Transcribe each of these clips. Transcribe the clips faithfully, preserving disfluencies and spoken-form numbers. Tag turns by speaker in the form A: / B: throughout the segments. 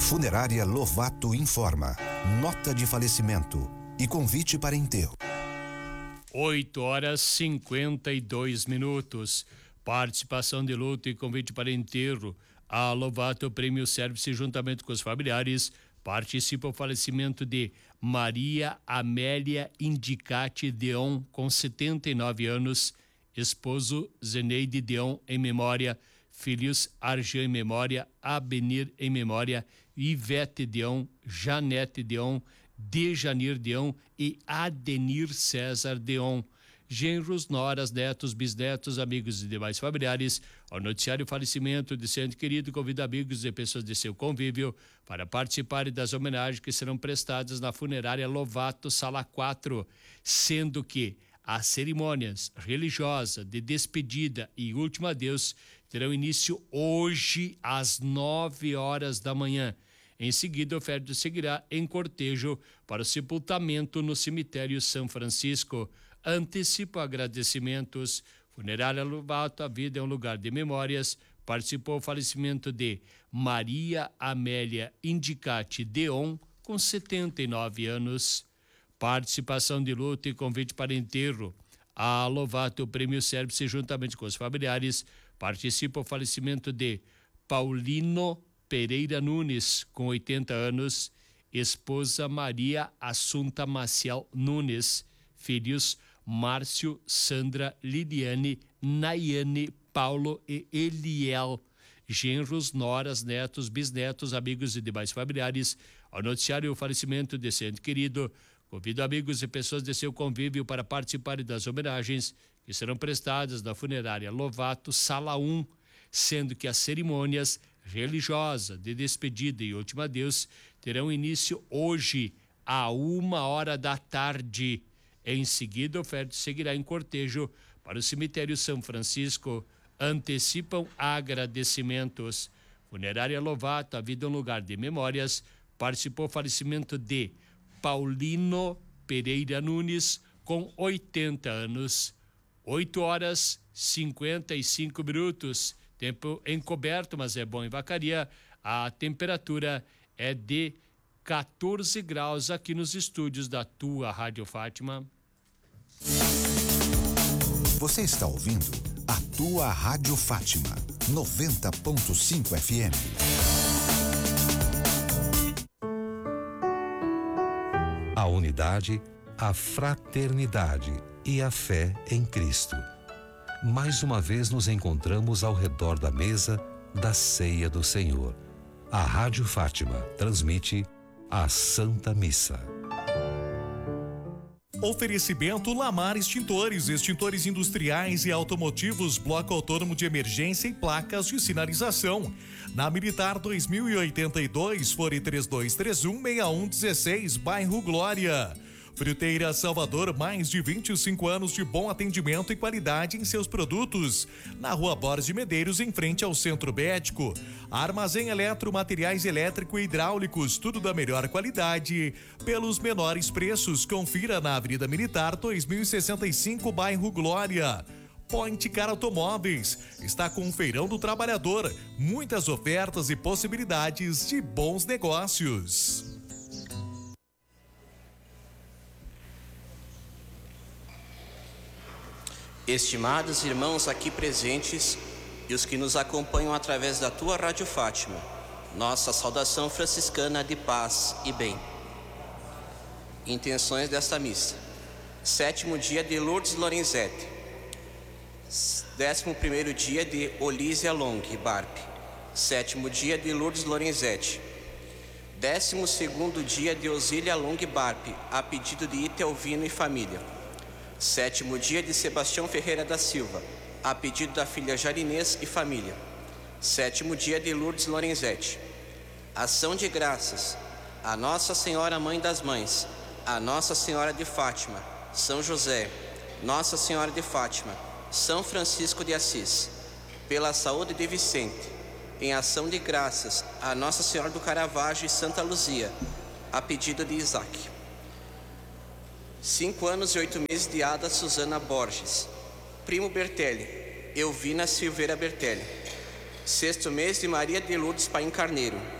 A: Funerária Lovato informa. Nota de falecimento e convite para enterro.
B: oito horas e cinquenta e dois minutos. Participação de luto e convite para enterro. A Lovato Prêmio Service, juntamente com os familiares, participa o falecimento de Maria Amélia Indicati Deon, com setenta e nove anos, esposo Zeneide Deon em memória, filhos Arjan em memória, Abenir em memória, Ivete Deon, Janete Deon, Dejanir Deon e Adenir César Deon. Genros, noras, netos, bisnetos, amigos e demais familiares. Ao noticiário o falecimento de seu ente querido, convida amigos e pessoas de seu convívio para participarem das homenagens que serão prestadas na funerária Lovato, sala quatro, sendo que as cerimônias religiosas de despedida e último adeus terão início hoje às nove horas da manhã. Em seguida, a oferta seguirá em cortejo para o sepultamento no cemitério São Francisco. Antecipo agradecimentos. Funerária Lovato, a vida é um lugar de memórias. Participou o falecimento de Maria Amélia Indicati Deon, com setenta e nove anos. Participação de luto e convite para enterro. A Lovato Prêmio Service, juntamente com os familiares, participa o falecimento de Paulino Pereira Nunes, com oitenta anos, esposa Maria Assunta Maciel Nunes, filhos Márcio, Sandra, Liliane, Nayane, Paulo e Eliel, genros, noras, netos, bisnetos, amigos e demais familiares. Ao noticiário o falecimento desse ente querido, convido amigos e pessoas de seu convívio para participarem das homenagens que serão prestadas na funerária Lovato, sala um, sendo que as cerimônias religiosas de despedida e último adeus terão início hoje, à uma hora da tarde. Em seguida, a oferta seguirá em cortejo para o cemitério São Francisco. Antecipam agradecimentos. Funerária Lovato, a vida é um lugar de memórias. Participou o falecimento de Paulino Pereira Nunes, com oitenta anos. oito horas e cinquenta e cinco minutos. Tempo encoberto, mas é bom em Vacaria. A temperatura é de quatorze graus aqui nos estúdios da tua Rádio Fátima.
A: Você está ouvindo a tua Rádio Fátima, noventa ponto cinco F M.
C: A unidade, a fraternidade e a fé em Cristo. Mais uma vez nos encontramos ao redor da mesa da ceia do Senhor. A Rádio Fátima transmite a Santa Missa.
D: Oferecimento Lamar Extintores, extintores industriais e automotivos, bloco autônomo de emergência e placas de sinalização. Na Militar dois mil e oitenta e dois, fone três dois três um, seis um um seis, bairro Glória. Fruteira Salvador, mais de vinte e cinco anos de bom atendimento e qualidade em seus produtos. Na Rua Borges de Medeiros, em frente ao Centro Médico. Armazém Eletro, materiais elétrico e hidráulicos, tudo da melhor qualidade, pelos menores preços. Confira na Avenida Militar dois mil e sessenta e cinco, bairro Glória. Point Car Automóveis está com o Feirão do Trabalhador, muitas ofertas e possibilidades de bons negócios.
E: Estimados irmãos aqui presentes e os que nos acompanham através da tua Rádio Fátima, nossa saudação franciscana de paz e bem. Intenções desta missa: sétimo dia de Lourdes Lorenzetti, décimo primeiro dia de Olísia Long Barp, sétimo dia de Lourdes Lorenzetti, décimo segundo dia de Osília Long Barp, a pedido de Itelvino e família. Sétimo dia de Sebastião Ferreira da Silva, a pedido da filha Jarinês e família. Sétimo dia de Lourdes Lorenzetti. Ação de graças a Nossa Senhora Mãe das Mães, a Nossa Senhora de Fátima, São José, Nossa Senhora de Fátima, São Francisco de Assis. Pela saúde de Vicente, em ação de graças a Nossa Senhora do Caravaggio e Santa Luzia, a pedido de Isaac. Cinco anos e oito meses de Ada Suzana Borges, Primo Bertelli, Elvina Silveira Bertelli. Sexto mês de Maria de Lourdes Paim Carneiro.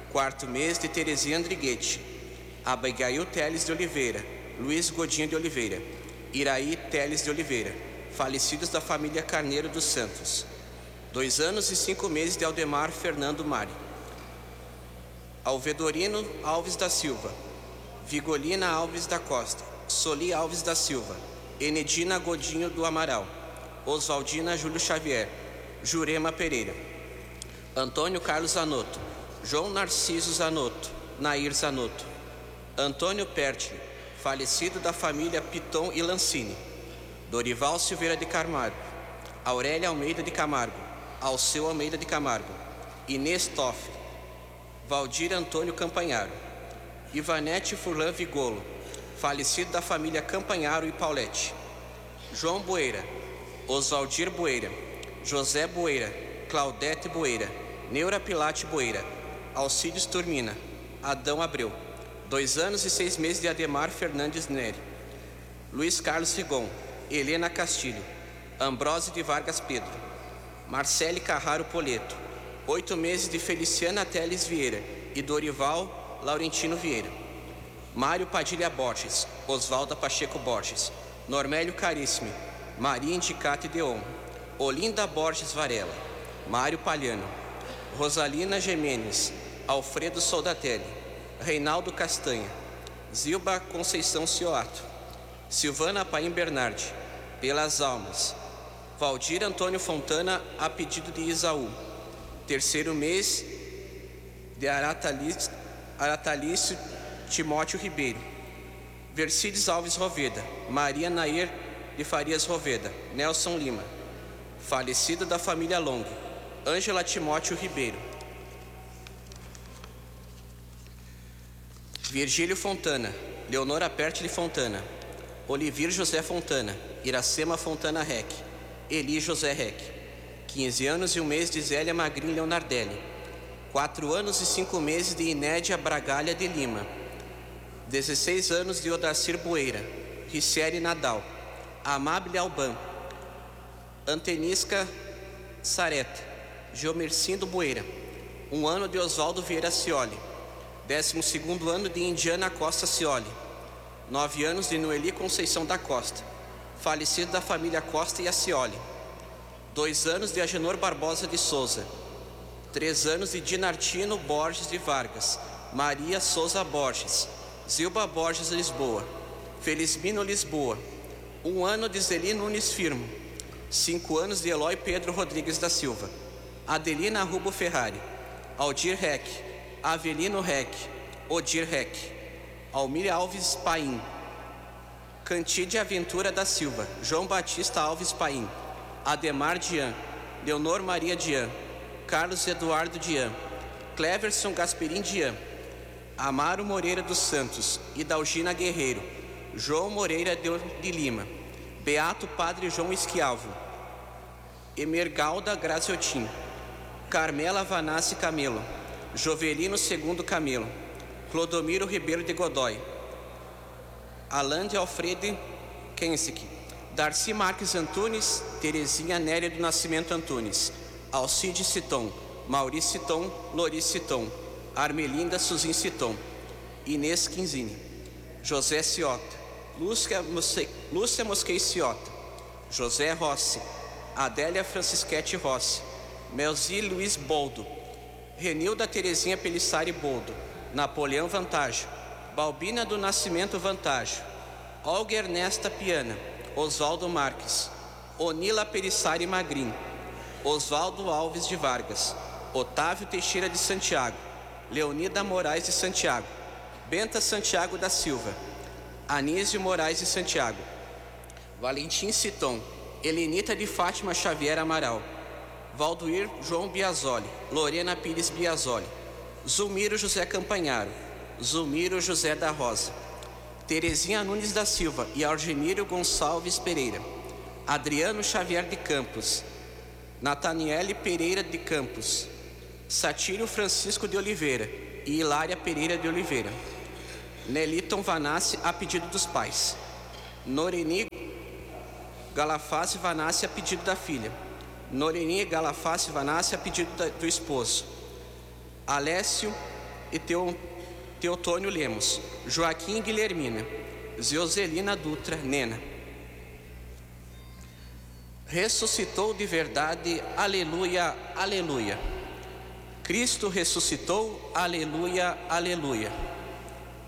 E: Quarto mês de Terezinha Andriguete, Abigail Teles de Oliveira, Luiz Godinho de Oliveira, Iraí Teles de Oliveira, falecidos da família Carneiro dos Santos. Dois anos e cinco meses de Aldemar Fernando Mari. Alvedorino Alves da Silva, Vigolina Alves da Costa, Soli Alves da Silva, Enedina Godinho do Amaral, Oswaldina Júlio Xavier, Jurema Pereira, Antônio Carlos Zanotto, João Narciso Zanotto, Nair Zanotto, Antônio Pertile, falecido da família Piton e Lancini, Dorival Silveira de Camargo, Aurélia Almeida de Camargo, Alceu Almeida de Camargo, Inês Toff, Valdir Antônio Campanharo, Ivanete Furlan Vigolo, falecido da família Campanharo e Paulette, João Boeira, Oswaldir Boeira, José Boeira, Claudete Boeira, Neura Pilate Boeira, Alcides Turmina, Adão Abreu. Dois anos e seis meses de Ademar Fernandes Neri, Luiz Carlos Rigon, Helena Castilho, Ambrose de Vargas Pedro, Marcele Carraro Poleto. Oito meses de Feliciana Teles Vieira e Dorival Laurentino Vieira, Mário Padilha Borges, Osvalda Pacheco Borges, Normélio Carissime, Maria Indicate Deon, Olinda Borges Varela, Mário Palhano, Rosalina Gemenes, Alfredo Soldatelli, Reinaldo Castanha, Zilba Conceição Cioato, Silvana Paim Bernardi, Pelas Almas, Valdir Antônio Fontana, a pedido de Isaú. Terceiro mês de Aratalício, Aratalício Timóteo Ribeiro, Vercides Alves Roveda, Maria Nair de Farias Roveda, Nelson Lima, falecido da família Long, Ângela Timóteo Ribeiro, Virgílio Fontana, Leonora Pertile Fontana, Olivir José Fontana, Iracema Fontana Rec, Eli José Rec. quinze anos e um mês de Zélia Magrin Leonardelli, quatro anos e cinco meses de Inédia Bragalha de Lima, dezesseis anos de Odacir Boeira, Ricieri Nadal, Amable Alban, Antenisca Sareta, Geomercindo Boeira, um ano de Oswaldo Vieira Cioli, décimo segundo ano de Indiana Costa Cioli, nove anos de Noeli Conceição da Costa, falecido da família Costa e Acioli. Dois anos de Agenor Barbosa de Souza, três anos de Dinartino Borges de Vargas, Maria Souza Borges, Zilba Borges Lisboa, Felizmino Lisboa, um ano de Zeli Nunes Firmo, cinco anos de Eloy Pedro Rodrigues da Silva, Adelina Rubo Ferrari, Aldir Rec, Avelino Rec, Odir Rec, Almir Alves Paim, Cantide Aventura da Silva, João Batista Alves Paim, Ademar Dian, Leonor Maria Dian, Carlos Eduardo Dian, Cleverson Gasperim Dian, Amaro Moreira dos Santos, Idalgina Guerreiro, João Moreira de Lima, Beato Padre João Esquiavo, Emergalda Graziotin, Carmela Vanassi Camelo, Jovelino Segundo Camelo, Clodomiro Ribeiro de Godoy, Alain de Alfredo Kensick, Darcy Marques Antunes, Terezinha Néria do Nascimento Antunes, Alcide Citon, Maurício Citon, Loris Citon, Armelinda Suzin Citon, Inês Quinzini, José Ciota, Lúcia, Mosque... Lúcia Mosquei Ciota, José Rossi, Adélia Francisquete Rossi, Melzi Luiz Boldo, Renilda Terezinha Pelissari Boldo, Napoleão Vantaggio, Balbina do Nascimento Vantaggio, Olga Ernesta Piana, Oswaldo Marques, Onila Perissari Magrin, Oswaldo Alves de Vargas, Otávio Teixeira de Santiago, Leonida Moraes de Santiago, Benta Santiago da Silva, Anísio Moraes de Santiago, Valentim Citon, Helenita de Fátima Xavier Amaral, Valdoir João Biasoli, Lorena Pires Biasoli, Zulmiro José Campanharo, Zulmiro José da Rosa, Terezinha Nunes da Silva e Algemiro Gonçalves Pereira, Adriano Xavier de Campos, Nataniele Pereira de Campos, Satírio Francisco de Oliveira e Hilária Pereira de Oliveira, Neliton Vanassi a pedido dos pais, Noreni Galafaz Vanassi a pedido da filha, Noreni Galafaz Vanassi a pedido da, do esposo, Alessio e Teo, Teotônio Lemos, Joaquim Guilhermina, Zeuselina Dutra Nena. Ressuscitou de verdade, aleluia, aleluia. Cristo ressuscitou, aleluia, aleluia.